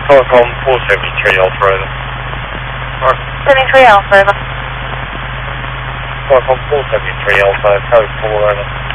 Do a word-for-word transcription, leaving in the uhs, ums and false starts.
Qualcomm four seventy-three Alpha over. seventy-three Alpha over. Qualcomm four seventy-three Alpha, code four over.